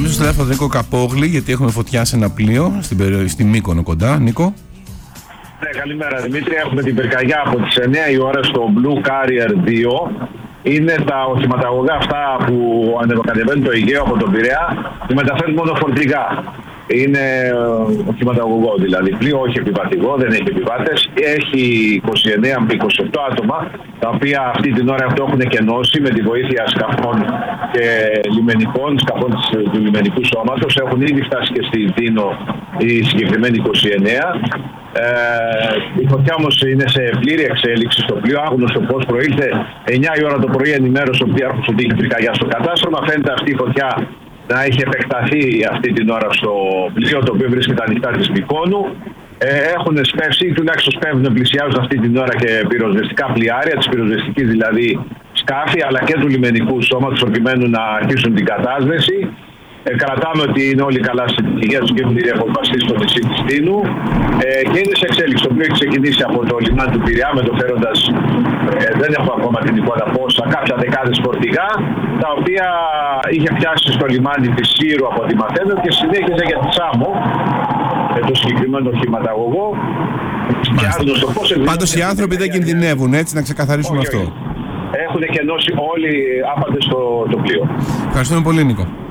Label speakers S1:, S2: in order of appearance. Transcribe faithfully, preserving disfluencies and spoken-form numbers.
S1: Πάμε στο τηλέφωνο Νίκο Καπόγλη, γιατί έχουμε φωτιά σε ένα πλοίο στην περιοχή, στη Μύκονο κοντά. Νίκο.
S2: Ναι, καλημέρα Δημήτρη. Έχουμε την πυρκαγιά από τις εννιά η ώρα στο Blue Carrier δύο. Είναι τα οχηματαγωγά αυτά που ανεβοκατεβαίνουν το Αιγαίο από τον Πειραιά, που μεταφέρουν μόνο φορτηγά. Είναι οχηματαγωγό δηλαδή, πλοίο, όχι επιβατηγό, δεν έχει επιβάτες. Έχει είκοσι εννέα με είκοσι οκτώ άτομα, τα οποία αυτή την ώρα αυτό έχουν κενώσει με τη βοήθεια σκαφών και λιμενικών, σκαφών του λιμενικού σώματος. Έχουν ήδη φτάσει και στη Δίνο οι συγκεκριμένοι είκοσι εννέα. Ε, η φωτιά όμως είναι σε πλήρη εξέλιξη στο πλοίο. Άγνωστο πώς προήλθε. εννιά η ώρα το πρωί ενημέρωσε ο πτήρχος ότι είχε πυρκαγιά στο κατάστρωμα. Φαίνεται αυτή η φωτιά να έχει επεκταθεί αυτή την ώρα στο πλοίο, το οποίο βρίσκεται ανοιχτά της Μυκόνου. Ε, έχουν σπεύσει, τουλάχιστον σπέβουν, πλησιάζουν αυτή την ώρα και πυροσβεστικά πλοιάρια, της πυροσβεστικής δηλαδή σκάφη, αλλά και του λιμενικού σώματος, προκειμένου να αρχίσουν την κατάσβεση. Ε, κρατάμε ότι είναι όλοι καλά στην υγεία τους και έχουν διακοπαστεί στο νησί της Τίνου. Ε, και είναι σε εξέλιξη. Το οποίο έχει ξεκινήσει από το λιμάνι του Πειραιά, μεταφέροντας, ε, δεν έχω ακόμα την εικόνα πόσα, κάποια δεκάδες φορτηγά, τα οποία είχε πιάσει στο λιμάνι της Σύρου από ό,τι μαθαίνω και συνέχιζε για τη Σάμο, ε, το συγκεκριμένο οχηματαγωγό.
S1: Πάντως οι άνθρωποι δεν κινδυνεύουν, έτσι, να ξεκαθαρίσουμε
S2: όχι,
S1: αυτό.
S2: όχι. Έχουν κενώσει όλοι άπαντες στο το πλοίο.
S1: Ευχαριστούμε πολύ, Νίκο.